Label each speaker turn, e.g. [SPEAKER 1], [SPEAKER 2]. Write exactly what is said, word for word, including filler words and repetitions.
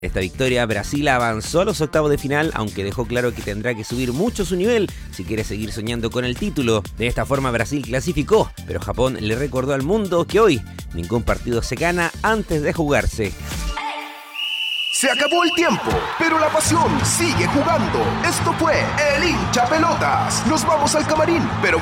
[SPEAKER 1] Esta victoria, Brasil avanzó a los octavos de final, aunque dejó claro que tendrá que subir mucho su nivel si quiere seguir soñando con el título. De esta forma Brasil clasificó, pero Japón le recordó al mundo que hoy ningún partido se gana antes de jugarse.
[SPEAKER 2] Se acabó el tiempo, pero la pasión sigue jugando. Esto fue El Hincha Pelotas. Nos vamos al camarín, pero